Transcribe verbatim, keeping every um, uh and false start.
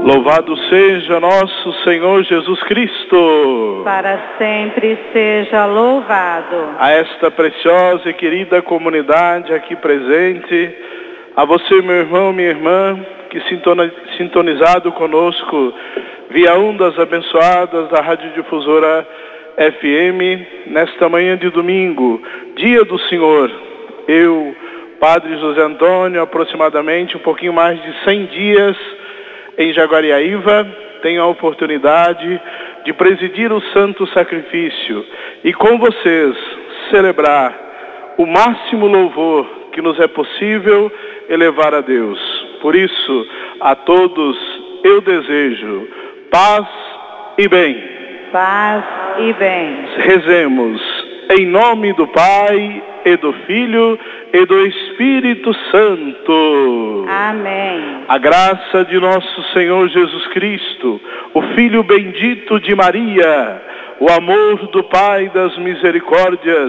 Louvado seja nosso Senhor Jesus Cristo. Para sempre seja louvado. A esta preciosa e querida comunidade aqui presente, a você, meu irmão, minha irmã, que sintonizado conosco via ondas abençoadas da Radiodifusora F M, nesta manhã de domingo, dia do Senhor. Eu, Padre José Antônio, aproximadamente um pouquinho mais de cem dias em Jaguariaíva, tenho a oportunidade de presidir o Santo Sacrifício e com vocês celebrar o máximo louvor que nos é possível elevar a Deus. Por isso, a todos eu desejo paz e bem. Paz e bem. Rezemos em nome do Pai e do Filho e do Espírito Santo. Amém. A graça de nosso Senhor Jesus Cristo, o Filho bendito de Maria, o amor do Pai das misericórdias,